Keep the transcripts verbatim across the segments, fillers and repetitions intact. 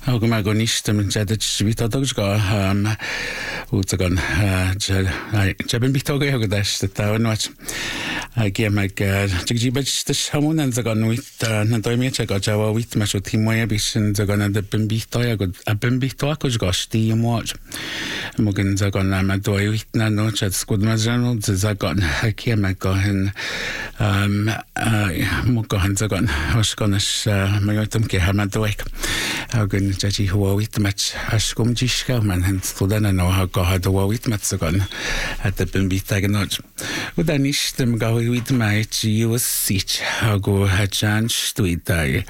Aga mä kun istum jäädät svita togsga ähm uutsakan jääbin bihtoga joku tästä tää on nuot kiemäk jigbats hamunan zakan wit nan toimia chaka jawa wit ma shot himoya bisin zakan da bin bihtoya go bin bihtoya ko gasti mo mogen zakan ma doi wit na no chat skud ma jano zakan kiemäk hen ähm mo kan zakan oskanas ma jotum ke ha ma doi Hagen jaji huwa witmat askum jishka man han studana no ha ka hada huwa witmat sagan hada bin bitagnot udan ishtem ga witmat you sich hago hajan stuitai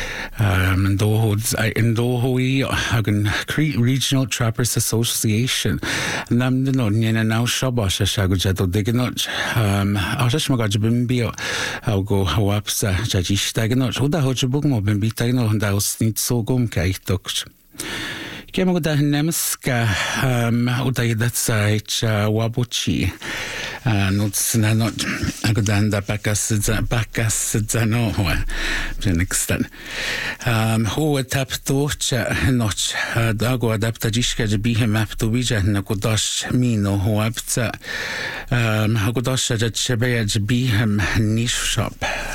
um do hods I indo hui hagen Crete Regional Trappers Association nam no nyena now shabash shago jato dignot um ashash magaj bin bio hago hawapsa jaji stagnot uda hojbug mo bin bitagnot handa usnit so gum Kaitok. Kiemo da nemska um uda zeit wabuchi nuts na not agdanda bakas bakas zano jenikstan um ho tap to noch dago adapta jishka je bihe map to bija na kodash mino ho apta um kodash je chebe je bihem niche shop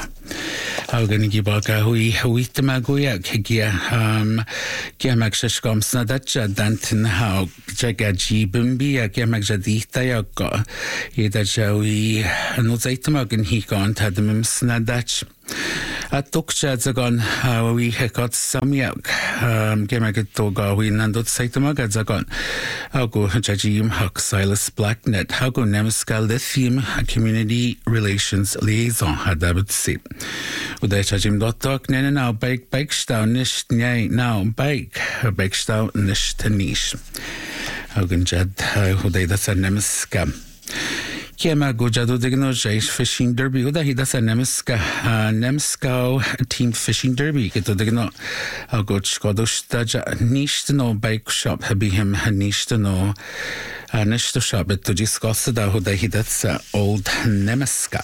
Haugen gibaga hui huitma goya kia um kia makshash komsna dacha dantin hau jaga jibumbi kia makjadita yaga ida jawi no zaitma gen hi kan tadmim snadach Atokcha zagan wi hekat samyak um gemagatoga wi nandot saitama zagan hago jajim hak Silas Blacknet hago nemskal lithium community relations liaison hadabat si uday jajim dotok nene now bike bike stau nicht nyai now bike bike stau nicht tanish hagen jad uday da nemska Kiema gojado digno jais fishing derby uda hida sa nemska nemska team fishing derby kito digno agoch kodoshta ja nicht no bike shop habihem nicht no nicht shop to discuss da uda hida sa old nemska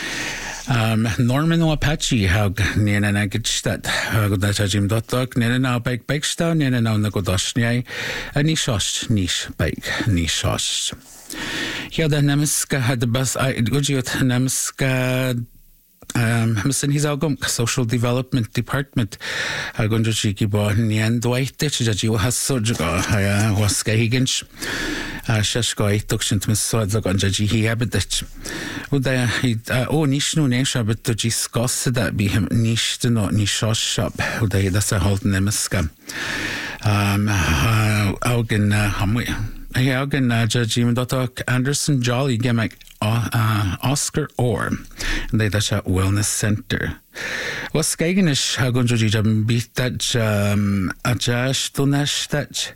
Um, Norman Apache hag nena na gitstad goda jim dotok nena na bike bike sta nena na na godashnyai ani shosh nish bike ni shosh Ja da nemska had bas I gojiot nemska Um, Mr. He's our social development department. I go to Chiki Bar Nian Dwight, that you has so I was Skahigens. I shashko took Miss Swords on Jaji he habitat. Would I oh Nishnu Nesha but to discuss that be him nish to not nishosh shop. Would I that's a hold nemiska. Um, Augen Hamwe. Augen Jajim Dotok Anderson Jolly Gemek Oscar Orr. They that's a wellness center. Was Skagenish Hagunji Jam beat that um a Jash Tunash that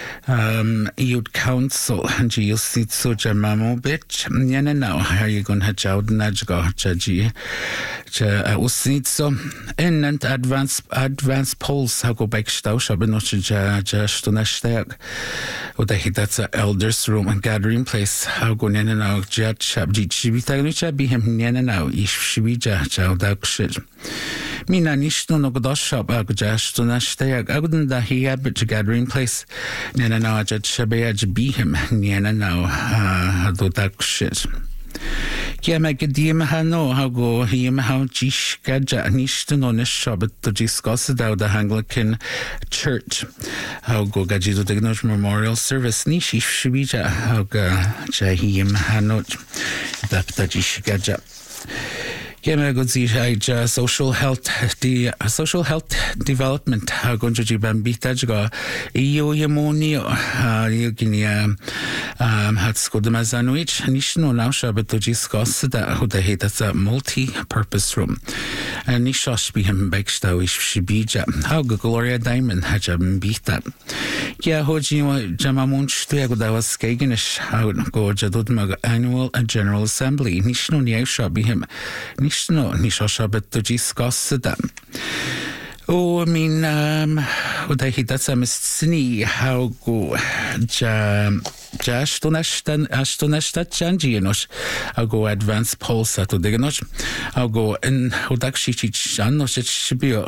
um you'd council and you see so Jamamo bitch. Yana now how you gonna hatch out Najga Jaji Usnitso in and advanced advanced polls how go back Stausha but not Jash Tunash there. Oder that's a elders room and gathering place. How go Nana now Judge Jibita be him Nana now if she be Jaja that shit. Mina nishno no godashab agjash to nashtag agudin da he habit to gathering place nana now judge shabeaj be him nana now do that shit Kia magadim hano hago him how jish gaja nishto no nishabit to discuss the Anglican Church how go gajido dignot memorial service nishi shibija how ga jahim hano dapta jish gaja Kema Godzija social health the social health development Gonjoji Bambitaga Io Yamonio Yoginia um Hatskodamazanwich Nishno Nausha but to discuss that who the hate that's a multi-purpose room and Nishosh be him Bekstawish Shibija how Gloria Diamond Hajam beat that Yeah Hoji Jamamunch Tuagoda was Skagenish how go Jadudmag annual and general assembly Nishno Niausha be him No, Nishosha but to discuss them. Oh, I mean, um, what I hit that's a mistini how go jam Jastunashtan Ashtunashtajangianos, I'll go advanced pulse at Diganos, I'll go in Odakshi Janos Shibio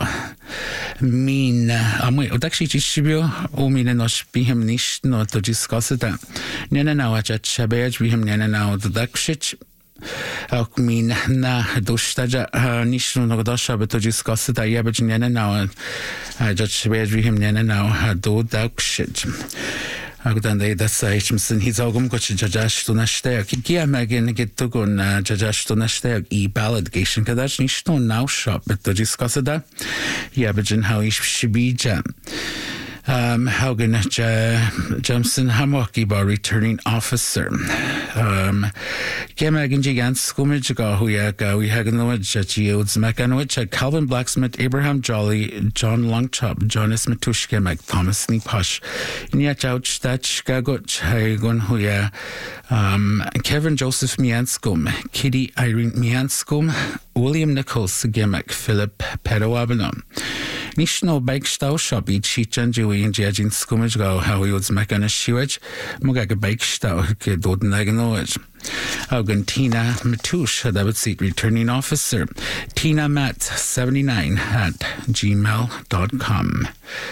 mean Amwe Odakshi Shibio, Omininos Biham Nish not to discuss it. Nana now at Shabaj, we him Nana now the Dakshich. Auch min na dostaja nishno no dosha beto discuss it I average nana now I just where him nana now do dark shit. Ag dan dei da saicmsen his ogum goch jajash to nashtek kia magin get to gon jajash to nashtek e ballad gation kadash nishno now shop beto discuss it I average how ish shibija. Um, Haugen Jamson Hamoki bar returning officer. Um, Gemagin Gigant Skumage Gahuyaga, we Haganowit Jajios Makanowich, Calvin Blacksmith, Abraham Jolly, John Longchop, Jonas Matushka, Mike Thomas Niposh, Inyachouch, Dachgagot, Hagon Huya, um, Kevin Joseph Mianskum, Kitty Irene Mianskum, William Nichols, Gemak, Philip Pedoabanom. Nishno bike stau shop each sheet and Jewy and Jajin Skumage go how he was making a shiwage, Mugaga bike stau, Doden Laganowage. Argentina Matush, that would seek returning officer. Tina Matt seventy-nine at gmail dot com.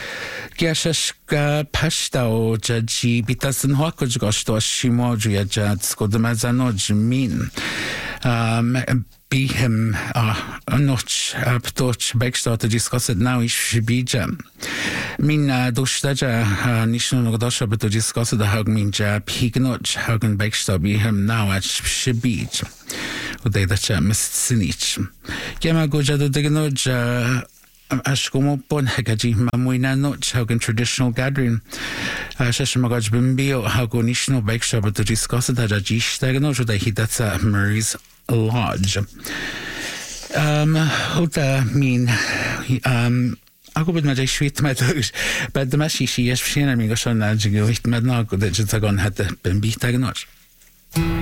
Giashashka Pastao Jaji Bitasan Hawkage Gosto Shimo Jad Skodamazano Jamin. Um, Be him a notch up touch backstart to discuss it now is Shibija. Min dostaja nishno dosha but to discuss the hug min jab hignotch hagen backstart be him now at Shibij. Uday da cha mist sinich. Yama goja do dignoj Ashkomo bon hagaji mamuina notch hagen traditional gathering. Shashamagaj bimbio hago nishno backstart but to discuss it at Jish Dagnoj da hidatsa Murray's Lodge. Um, Huda mean, um, I go with my sweet methods, but the messy she is, she and I mean, gosh, on that, you go, it might not go that it's a gun had the been beat.